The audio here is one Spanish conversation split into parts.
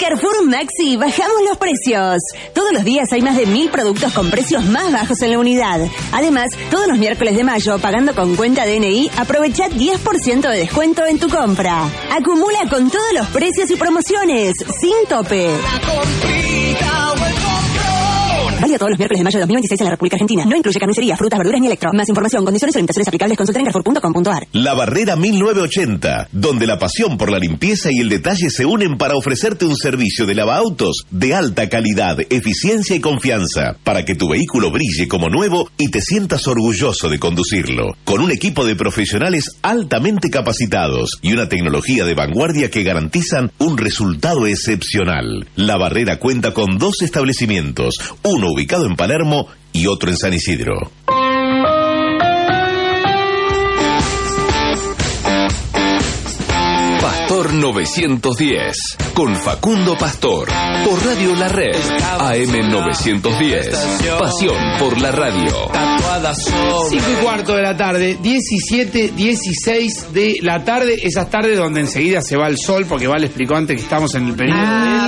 Carrefour Maxi bajamos los precios. Todos los días hay más de 1000 productos con precios más bajos en la unidad. Además, todos los miércoles de mayo, pagando con cuenta DNI, aprovecha 10% de descuento en tu compra. Acumula con todos los precios y promociones, sin tope. Válido todos los miércoles de mayo de 2026 en la República Argentina. No incluye carnicería, frutas, verduras ni electro. Más información, condiciones y limitaciones aplicables, consulta en carrefour.com.ar. La Barrera 1980, donde la pasión por la limpieza y el detalle se unen para ofrecerte un servicio de lavaautos de alta calidad, eficiencia y confianza, para que tu vehículo brille como nuevo y te sientas orgulloso de conducirlo. Con un equipo de profesionales altamente capacitados y una tecnología de vanguardia que garantizan un resultado excepcional. La Barrera cuenta con 2 establecimientos, uno ubicado en Palermo y otro en San Isidro. Pastor 910, con Facundo Pastor, por Radio La Red, AM 910, pasión por la radio. 5:15 de la tarde, 17:16 de la tarde, esas tardes donde enseguida se va el sol, porque Val explicó antes que estamos en el periodo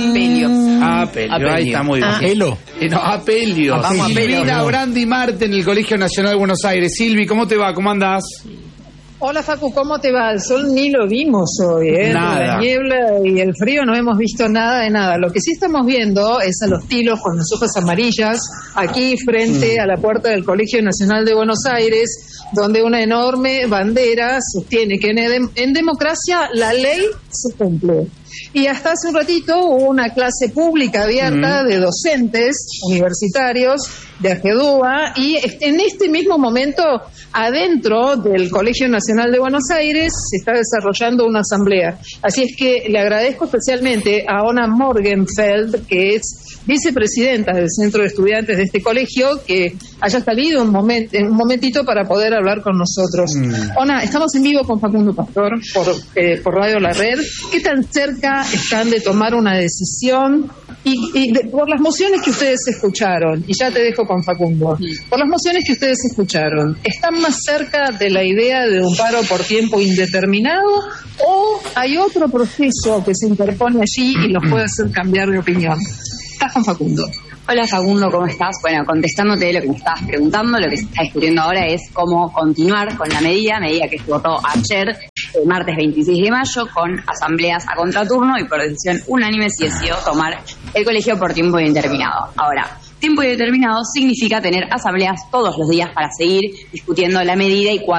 Apelio, ahí está muy bien. ¿Apelo? Apelio. Vamos, Silvina Brandi Marte en el Colegio Nacional de Buenos Aires. Silvi, ¿cómo te va? ¿Cómo andás? Hola Facu, ¿cómo te va? El sol ni lo vimos hoy, Nada. La niebla y el frío no hemos visto nada de nada. Lo que sí estamos viendo es a los tilos con las hojas amarillas aquí frente a la puerta del Colegio Nacional de Buenos Aires, donde una enorme bandera sostiene que en democracia la ley se cumple. Y hasta hace un ratito hubo una clase pública abierta de docentes universitarios de AGEDUA y en este mismo momento adentro del Colegio Nacional de Buenos Aires se está desarrollando una asamblea. Así es que le agradezco especialmente a Ona Morgenfeld, que es vicepresidenta del Centro de Estudiantes de este colegio, que haya salido un momentito para poder hablar con nosotros. Ona, estamos en vivo con Facundo Pastor por Radio La Red. ¿Qué tan cerca están de tomar una decisión? Por las mociones que ustedes escucharon, y ya te dejo con Facundo, por las mociones que ustedes escucharon, ¿están más cerca de la idea de un paro por tiempo indeterminado o hay otro proceso que se interpone allí y los puede hacer cambiar de opinión? Estás con Facundo. Hola Facundo, ¿cómo estás? Bueno, contestándote lo que me estabas preguntando, lo que se está discutiendo ahora es cómo continuar con la medida que se votó ayer, el martes 26 de mayo, con asambleas a contraturno y por decisión unánime se decidió tomar el colegio por tiempo indeterminado. Ahora, tiempo indeterminado significa tener asambleas todos los días para seguir discutiendo la medida y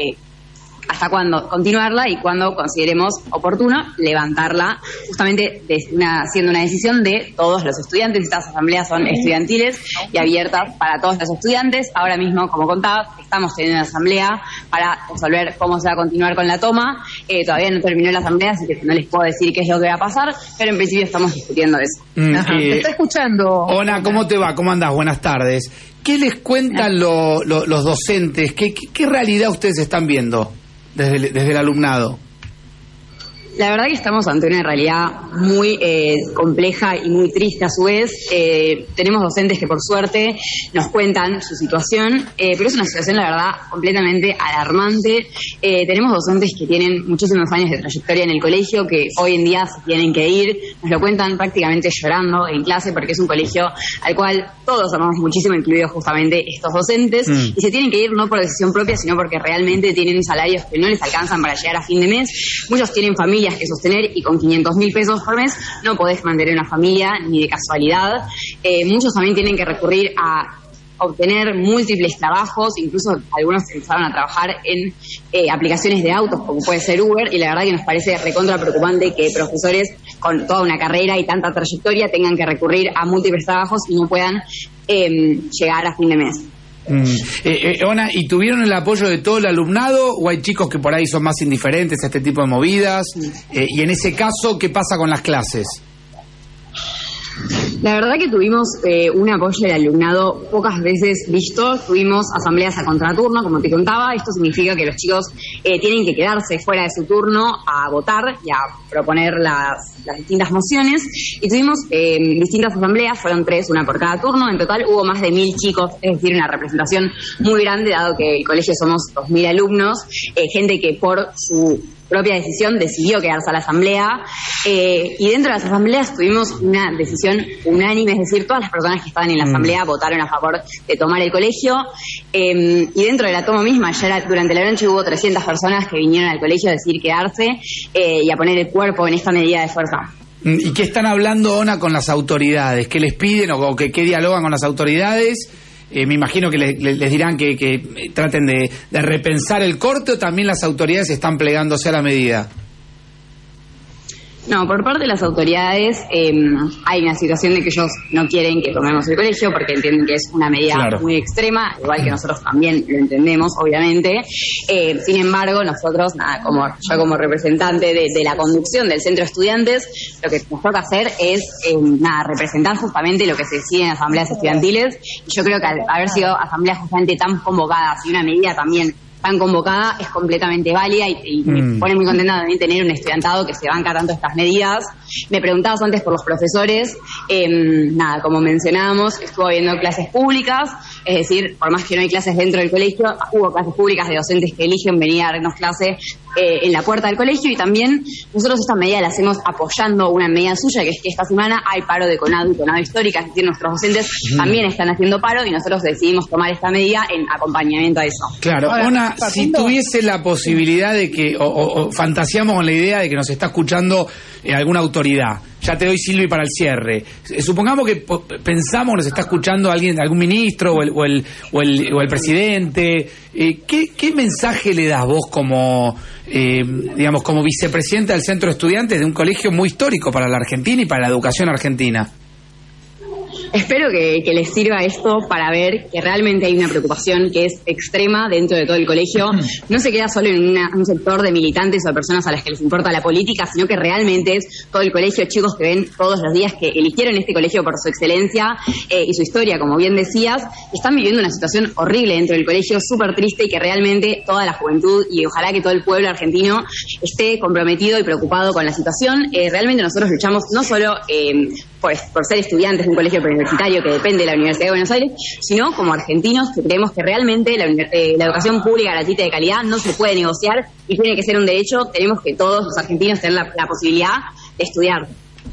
hasta cuándo continuarla y cuándo consideremos oportuno levantarla, justamente siendo una decisión de todos los estudiantes. Estas asambleas son estudiantiles y abiertas para todos los estudiantes. Ahora mismo, como contaba, estamos teniendo una asamblea para resolver cómo se va a continuar con la toma. Todavía no terminó la asamblea, así que no les puedo decir qué es lo que va a pasar, pero en principio estamos discutiendo eso. ¿Te está escuchando? Ona, ¿cómo te va? ¿Cómo andás? Buenas tardes. ¿Qué les cuentan los docentes? ¿Qué realidad ustedes están viendo desde el alumnado? La verdad que estamos ante una realidad muy compleja y muy triste a su vez. Tenemos docentes que por suerte nos cuentan su situación, pero es una situación, la verdad, completamente alarmante. Tenemos docentes que tienen muchísimos años de trayectoria en el colegio, que hoy en día se tienen que ir. Nos lo cuentan prácticamente llorando en clase, porque es un colegio al cual todos amamos muchísimo, incluidos justamente estos docentes, y se tienen que ir no por decisión propia, sino porque realmente tienen salarios que no les alcanzan para llegar a fin de mes. Muchos tienen familias que sostener y con 500.000 pesos por mes no podés mantener una familia ni de casualidad. Muchos también tienen que recurrir a obtener múltiples trabajos, incluso algunos empezaron a trabajar en aplicaciones de autos como puede ser Uber, y la verdad que nos parece recontra preocupante que profesores con toda una carrera y tanta trayectoria tengan que recurrir a múltiples trabajos y no puedan llegar a fin de mes. Ona, ¿y tuvieron el apoyo de todo el alumnado o hay chicos que por ahí son más indiferentes a este tipo de movidas? Y en ese caso, ¿qué pasa con las clases? La verdad que tuvimos un apoyo del alumnado pocas veces visto. Tuvimos asambleas a contraturno, como te contaba. Esto significa que los chicos tienen que quedarse fuera de su turno a votar y a proponer las distintas mociones. Y tuvimos distintas asambleas, fueron 3, una por cada turno. En total hubo más de 1000 chicos, es decir, una representación muy grande, dado que el colegio somos 2000 alumnos. Gente que por su propia decisión decidió quedarse a la asamblea, y dentro de las asambleas tuvimos una decisión unánime, es decir, todas las personas que estaban en la asamblea votaron a favor de tomar el colegio, y dentro de la toma misma, durante la noche hubo 300 personas que vinieron al colegio a decidir quedarse y a poner el cuerpo en esta medida de fuerza. ¿Y qué están hablando, Ona, con las autoridades? ¿Qué les piden o qué dialogan con las autoridades? Me imagino que les dirán que traten de repensar el corte, o también las autoridades están plegándose a la medida. No, por parte de las autoridades hay una situación de que ellos no quieren que tomemos el colegio porque entienden que es una medida muy extrema, igual que nosotros también lo entendemos, obviamente. Sin embargo, nosotros, yo como representante de la conducción del centro de estudiantes, lo que nos toca hacer es representar justamente lo que se decide en asambleas estudiantiles. Y yo creo que al haber sido asambleas justamente tan convocadas y una medida también tan convocada es completamente válida y me pone muy contenta también tener un estudiantado que se banca tanto estas medidas. Me preguntabas antes por los profesores, como mencionábamos, estuvo habiendo clases públicas, es decir, por más que no hay clases dentro del colegio, hubo clases públicas de docentes que eligen venir a darnos clases en la puerta del colegio, y también nosotros esta medida la hacemos apoyando una medida suya, que es que esta semana hay paro de CONADU y CONADU Histórica, es decir, nuestros docentes también están haciendo paro y nosotros decidimos tomar esta medida en acompañamiento a eso. Claro, Ona, si tuviese la posibilidad de que, o fantaseamos con la idea de que nos está escuchando alguna autoridad, ya te doy, Silvi, para el cierre. Supongamos que pensamos que nos está escuchando alguien, algún ministro o el presidente. ¿Qué mensaje le das vos como vicepresidenta del Centro de Estudiantes de un colegio muy histórico para la Argentina y para la educación argentina? Espero que les sirva esto para ver que realmente hay una preocupación que es extrema dentro de todo el colegio. No se queda solo en un sector de militantes o de personas a las que les importa la política, sino que realmente es todo el colegio, chicos que ven todos los días que eligieron este colegio por su excelencia y su historia, como bien decías, están viviendo una situación horrible dentro del colegio, súper triste, y que realmente toda la juventud y ojalá que todo el pueblo argentino esté comprometido y preocupado con la situación. Realmente nosotros luchamos no solo por ser estudiantes de un colegio preuniversitario que depende de la Universidad de Buenos Aires, sino como argentinos que creemos que realmente la educación pública gratuita de calidad no se puede negociar y tiene que ser un derecho. Tenemos que todos los argentinos tener la posibilidad de estudiar.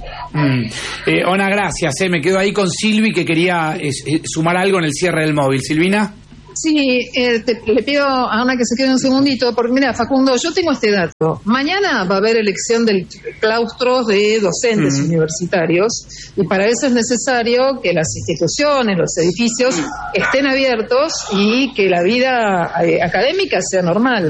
Ona, gracias. Me quedo ahí con Silvi, que quería sumar algo en el cierre del móvil. Silvina. Sí, le pido a Ana que se quede un segundito, porque mira, Facundo, yo tengo este dato. Mañana va a haber elección del claustro de docentes universitarios, y para eso es necesario que las instituciones, los edificios estén abiertos y que la vida académica sea normal.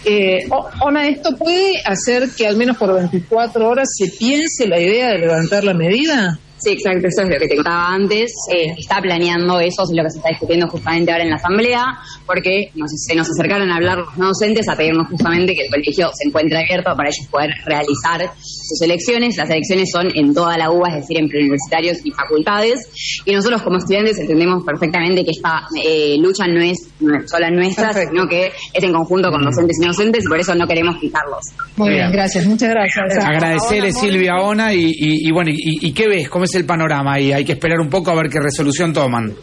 Ona, ¿esto puede hacer que al menos por 24 horas se piense la idea de levantar la medida? Sí, exacto, eso es lo que te contaba antes. Está planeando eso, es lo que se está discutiendo justamente ahora en la asamblea, porque se nos acercaron a hablar los no docentes a pedirnos justamente que el colegio se encuentre abierto para ellos poder realizar sus elecciones. Las elecciones son en toda la UBA, es decir, en preuniversitarios y facultades, y nosotros como estudiantes entendemos perfectamente que esta lucha no es sola nuestra, sino que es en conjunto con docentes y no docentes, y por eso no queremos quitarlos. Muy bien, gracias, muchas gracias. Agradecerle, Silvia, a Ona, y bueno, ¿y qué ves? ¿Cómo es el panorama? Y hay que esperar un poco a ver qué resolución toman.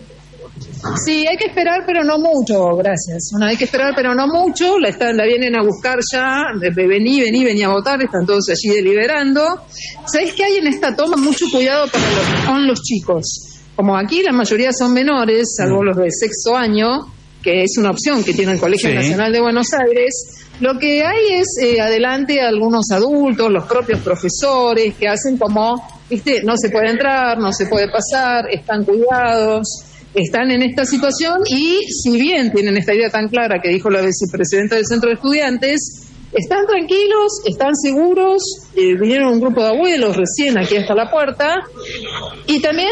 Sí, hay que esperar, pero no mucho, gracias. Hay que esperar, pero no mucho. La vienen a buscar ya. Vení a votar. Están todos allí deliberando. ¿Sabés qué hay en esta toma? Mucho cuidado con los chicos. Como aquí la mayoría son menores, salvo los de sexto año, que es una opción que tiene el Colegio Nacional de Buenos Aires. Lo que hay es adelante algunos adultos, los propios profesores, que hacen como, no se puede entrar, no se puede pasar, están cuidados, están en esta situación, y si bien tienen esta idea tan clara que dijo la vicepresidenta del Centro de Estudiantes, están tranquilos, están seguros. Vinieron un grupo de abuelos recién aquí hasta la puerta, y también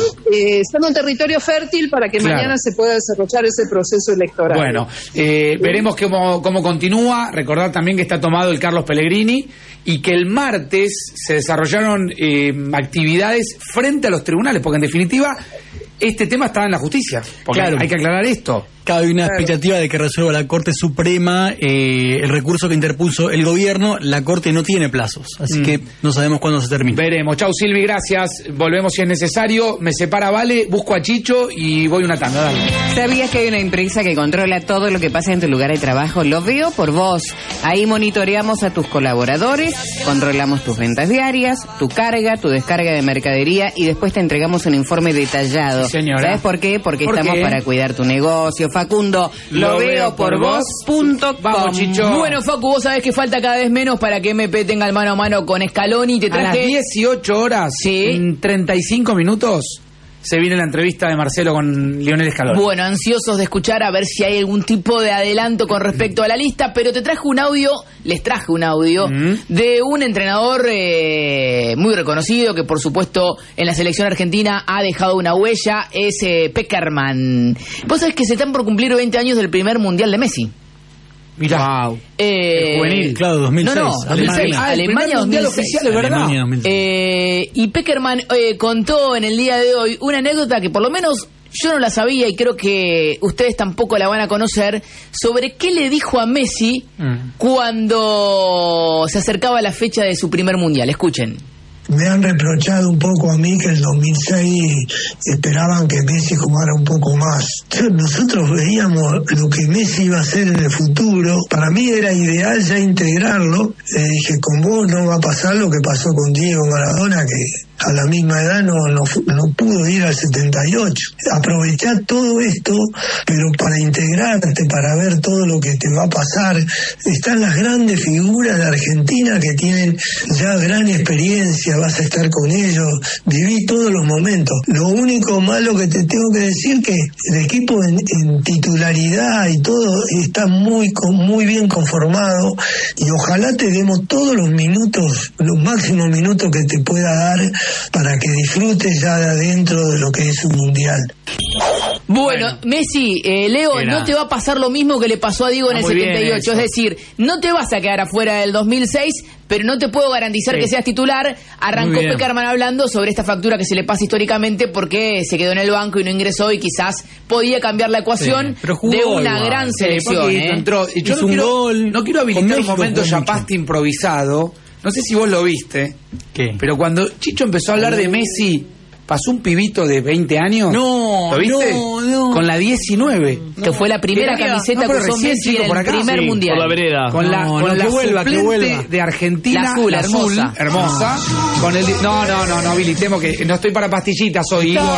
son un territorio fértil para que mañana se pueda desarrollar ese proceso electoral. Bueno, veremos cómo continúa. Recordar también que está tomado el Carlos Pellegrini y que el martes se desarrollaron actividades frente a los tribunales, porque en definitiva este tema estaba en la justicia, porque hay que aclarar esto. Hay una expectativa de que resuelva la Corte Suprema el recurso que interpuso el gobierno. La Corte no tiene plazos, así que no sabemos cuándo se termina. Veremos. Chau, Silvi, gracias. Volvemos si es necesario. Me separa Vale, busco a Chicho y voy una tanda. Dale. ¿Sabías que hay una empresa que controla todo lo que pasa en tu lugar de trabajo? Lo veo por vos. Ahí monitoreamos a tus colaboradores, controlamos tus ventas diarias, tu carga, tu descarga de mercadería y después te entregamos un informe detallado. Señora. ¿Sabes por qué? Porque estamos para cuidar tu negocio. Facundo, lo veo por vos.com. Vamos, Chicho. Bueno, Facu, vos sabés que falta cada vez menos para que MP tenga el mano a mano con Scaloni. Te traje... A las 18 horas, sí, en 35 minutos, se viene la entrevista de Marcelo con Lionel Scaloni. Bueno, ansiosos de escuchar a ver si hay algún tipo de adelanto con respecto a la lista, pero les traje un audio de un entrenador muy reconocido que por supuesto en la selección argentina ha dejado una huella, es Pekerman. Vos sabés que se están por cumplir 20 años del primer mundial de Messi. Mirá, wow. Juvenil, claro, 2006. No, 2006. Alemania 2006. Oficial, es verdad. Alemania 2006. Y Pekerman contó en el día de hoy una anécdota que por lo menos yo no la sabía y creo que ustedes tampoco la van a conocer, sobre qué le dijo a Messi cuando se acercaba la fecha de su primer mundial. Escuchen. Me han reprochado un poco a mí que el 2006 esperaban que Messi jugara un poco más. Nosotros veíamos lo que Messi iba a hacer en el futuro. Para mí era ideal ya integrarlo. Dije, con vos no va a pasar lo que pasó con Diego Maradona, que a la misma edad no pudo ir al 78. Aprovechar todo esto, pero para integrarte, para ver todo lo que te va a pasar. Están las grandes figuras de Argentina que tienen ya gran experiencia, vas a estar con ellos, viví todos los momentos. Lo único malo que te tengo que decir que el equipo en titularidad y todo está muy bien conformado y ojalá te demos todos los minutos, los máximos minutos que te pueda dar para que disfrutes ya de adentro de lo que es un mundial. Bueno, Messi, Leo, no te va a pasar lo mismo que le pasó a Diego en el 78, es decir, no te vas a quedar afuera del 2006, pero no te puedo garantizar que seas titular. Arrancó Pekerman hablando sobre esta factura que se le pasa históricamente porque se quedó en el banco y no ingresó y quizás podía cambiar la ecuación de una gran selección. Entró. Y yo no quiero habilitar un momento Yapasti improvisado. No sé si vos lo viste, pero cuando Chicho empezó a hablar de Messi, pasó un pibito de 20 años. No, ¿lo viste? No. Con la 19. Que fue la primera camiseta que usó Messi en el primer mundial. Por la vereda. Con la suplente de Argentina, la azul, hermosa. Con el no, habilitemos que no estoy para pastillitas hoy, Igor.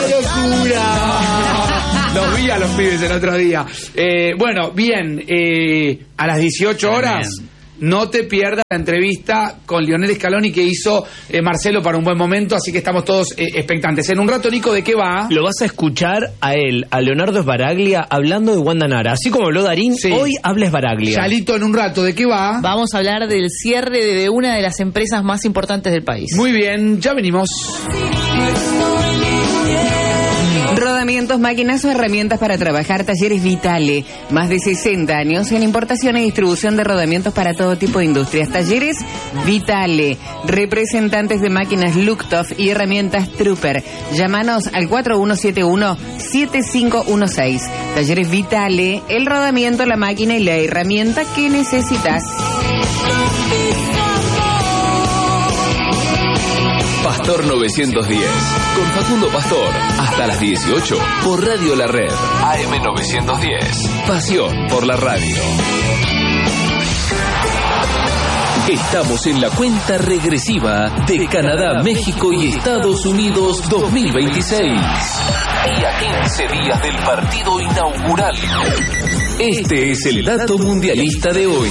Los vi a los pibes el otro día. Bueno, bien, a las 18 horas... No te pierdas la entrevista con Lionel Scaloni que hizo Marcelo para un buen momento, así que estamos todos expectantes. En un rato, Nico, ¿de qué va? Lo vas a escuchar a él, a Leonardo Sbaraglia, hablando de Wanda Nara. Así como habló Darín, hoy habla Sbaraglia. Chalito, en un rato, ¿de qué va? Vamos a hablar del cierre de una de las empresas más importantes del país. Muy bien, ya venimos. Rodamientos, máquinas o herramientas para trabajar. Talleres Vitale, más de 60 años en importación y distribución de rodamientos para todo tipo de industrias. Talleres Vitale, representantes de máquinas Luktov y herramientas Trooper. Llámanos al 4171-7516. Talleres Vitale, el rodamiento, la máquina y la herramienta que necesitas. Pastor 910, con Facundo Pastor, hasta las 18, por Radio La Red, AM 910, pasión por la radio. Estamos en la cuenta regresiva de Canadá, México y Estados Unidos 2026. Y a 15 días del partido inaugural. Este es el dato mundialista de hoy.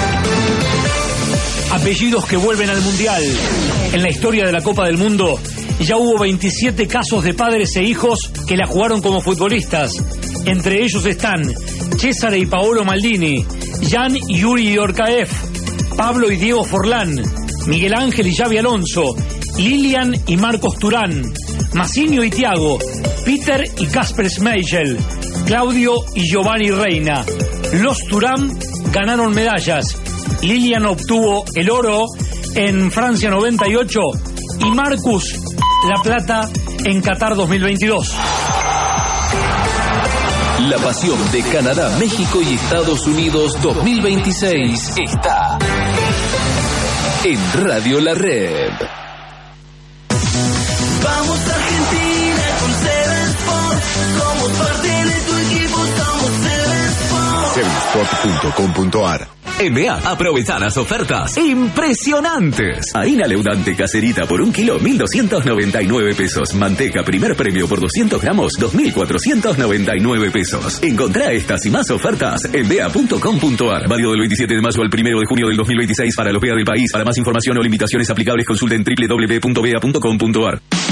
Apellidos que vuelven al Mundial. En la historia de la Copa del Mundo ya hubo 27 casos de padres e hijos que la jugaron como futbolistas. Entre ellos están Cesare y Paolo Maldini, Jan y Yuri Yorkaev, Pablo y Diego Forlán, Miguel Ángel y Xavi Alonso, Lilian y Marcos Turán, Massinio y Thiago, Peter y Kasper Schmeichel, Claudio y Giovanni Reina. Los Turán ganaron medallas. Lilian obtuvo el oro en Francia 98 y Marcus la plata en Qatar 2022. La pasión de Canadá, México y Estados Unidos 2026 está en Radio La Red. Vamos Argentina con Seven Sport. Somos parte de tu equipo, somos Seven Sport. Sevensport.com.ar. NBA, aprovechar las ofertas impresionantes. Harina leudante caserita por 1 kilo, 1.299 pesos. Manteca primer premio por 200 gramos, 2.499 pesos. Encontrá estas y más ofertas en bea.com.ar. Válido del 27 de mayo al 1 de junio del 2026 para los BEA del país. Para más información o limitaciones aplicables consulten www.bea.com.ar.